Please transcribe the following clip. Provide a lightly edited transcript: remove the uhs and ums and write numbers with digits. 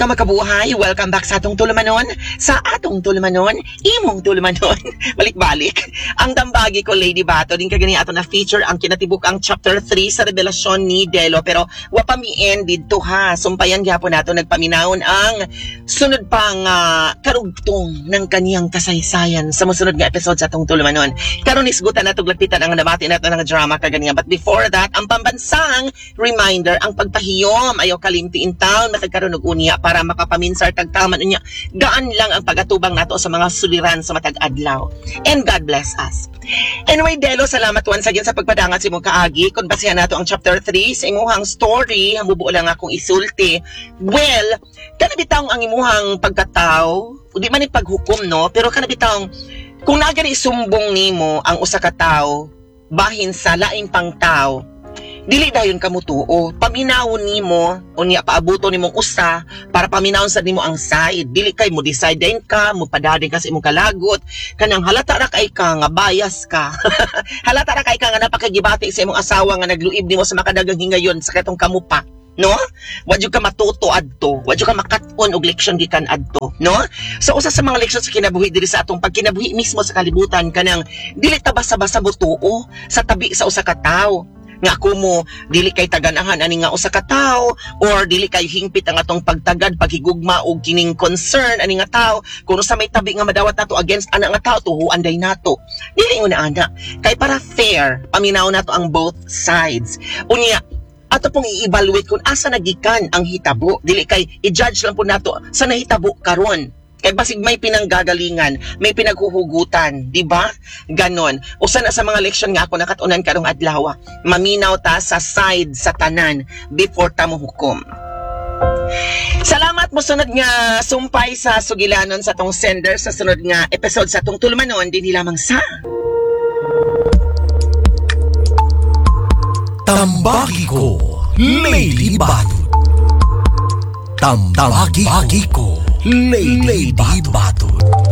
Ikaw makabuhay, welcome back sa atong tulumanon. Sa atong tulumanon, imong tulumanon. Balik-balik. Ang dambagi ko, Lady Bato, din kagani ato na feature ang kinatibuk ang chapter 3 sa revelasyon ni Delo. Pero wapamiin dito ha. Sumpayan gyapon nato nagpaminawon ang sunod pang karugtong ng kaniyang kasaysayan sa musunod nga episode sa atong tulumanon. Karon isgutan nato glagpitan ang namati nato ng drama kagani. But before that, ang pambansang reminder, ang pagpahiyom ayaw kalimti in town matagkaroon og unya para makapaminsar tagtaman unya gaan lang ang pagatubang nato sa mga suliran sa matag adlaw. And God bless us. Anyway, Delo, salamat once again sa pagpadangat sa imong kaagi. Kung basihan nato ang chapter 3 sa imuhang story, hamubuo lang akong isulti. Well, kanabitaw ang imuhang pagkatao, di man paghukom no, pero kanabitaw kung nagani isumbong nimo ang usa ka tawo bahin sa laing pang tao, dili dayon ka mutuo. Paminawon nimo unya paabuto nimong usa para paminawon sa nimo ang side. Dili kay mo decide din ka, mo padadin ka sa imong kalagot. Kanang halata ra kay ka nga bias ka. Halata ra kay ka nga napakagibati sa imong asawa nga nagluib nimo sa makadagang hingayon sa katong kamupa. No? Wadyo ka matuto adto, wadyo ka makat-on og leksyon gikan adto, no? So usa sa mga leksyon sa kinabuhi diri sa atong pagkinabuhi mismo sa kalibutan kanang dili ta basa-basa mutuo sa tabi sa usa ka tawo. Nga kumo dili kay taganahan ani nga usa ka tawo or dili kay hingpit ang atong pagtagad paghigugma og kining concern ani nga tawo kuno sa may tabi nga madawat nato against ana nga tawo tuhuan day nato. Dili una ana kay para fair paminaw nato ang both sides. Unya ato pong i-evaluate kung asa nagikan ang hitabo. Dili kay i-judge lang po nato sa nahitabo karon. Kay basig may pinanggagalingan, may pinaghuhugutan, di ba? Ganon. Usa na sa mga leksyon nga ako nakatunan karong adlaw. Maminaw ta sa side sa tanan before ta mohukom. Salamat mo sunod nga sumpay sa sugilanon sa tong sender sa sunod nga episode sa tong tulumanon dinhi lamang sa Tambaki ko, Lady Bato. Tambaki ko, Lady Bato.